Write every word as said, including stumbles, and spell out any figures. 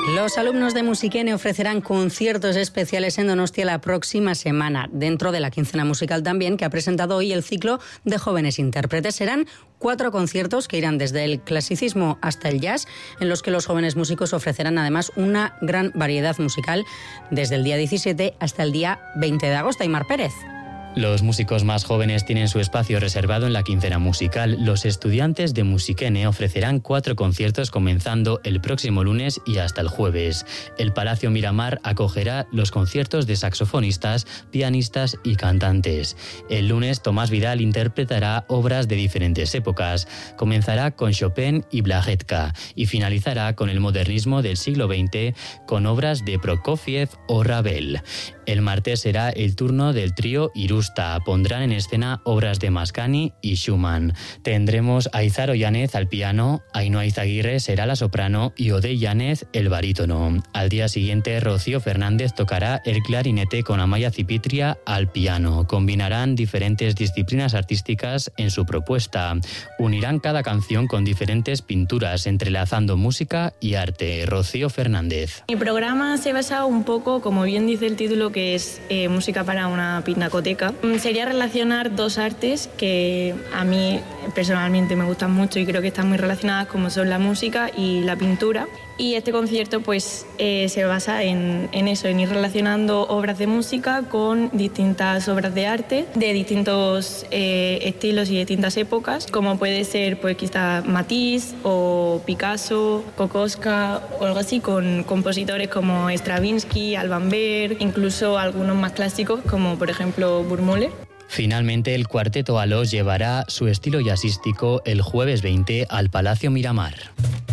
Los alumnos de Musiquene ofrecerán conciertos especiales en Donostia la próxima semana, dentro de la quincena musical también, que ha presentado hoy el ciclo de jóvenes intérpretes. Serán cuatro conciertos que irán desde el clasicismo hasta el jazz, en los que los jóvenes músicos ofrecerán además una gran variedad musical desde el día diecisiete hasta el día veinte de agosto. Aymar Pérez. Los músicos más jóvenes tienen su espacio reservado en la quincena musical. Los estudiantes de Musiquene ofrecerán cuatro conciertos comenzando el próximo lunes y hasta el jueves. El Palacio Miramar acogerá los conciertos de saxofonistas, pianistas y cantantes. El lunes Tomás Vidal interpretará obras de diferentes épocas. Comenzará con Chopin y Blahetka y finalizará con el modernismo del siglo veinte con obras de Prokofiev o Ravel. El martes será el turno del trío Irusta. Pondrán en escena obras de Mascagni y Schumann. Tendremos a Izaro Yánez al piano, Ainhoa Izaguirre será la soprano y Odey Yánez el barítono. Al día siguiente, Rocío Fernández tocará el clarinete con Amaya Zipitria al piano. Combinarán diferentes disciplinas artísticas en su propuesta. Unirán cada canción con diferentes pinturas, entrelazando música y arte. Rocío Fernández. Mi programa se basa un poco, como bien dice el título, que es eh, música para una pinacoteca. Sería relacionar dos artes que a mí personalmente me gustan mucho y creo que están muy relacionadas, como son la música y la pintura. Y este concierto pues eh, se basa en, en eso, en ir relacionando obras de música con distintas obras de arte de distintos eh, estilos y distintas épocas, como puede ser pues quizá Matisse o Picasso, Kokoschka o algo así, con compositores como Stravinsky, Alban Berg, incluso algunos más clásicos como por ejemplo Burgmüller. Finalmente, el Cuarteto Alos llevará su estilo jazzístico el jueves veinte al Palacio Miramar.